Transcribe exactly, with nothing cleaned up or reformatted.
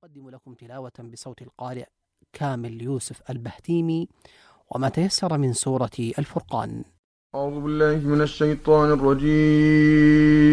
أقدم لكم تلاوة بصوت القارئ كامل يوسف البهتيمي وما تيسر من سورة الفرقان. أعوذ بالله من الشيطان الرجيم.